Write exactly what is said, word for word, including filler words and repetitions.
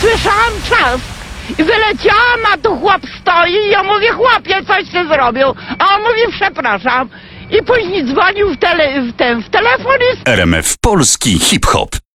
słyszałam czas i wyleciałam, a tu chłop stoi i ja mówię, chłopie, coś ty zrobił, a on mówi, przepraszam. I później dzwonił w, tele, w, ten, w telefon i... R M F Polski Hip Hop.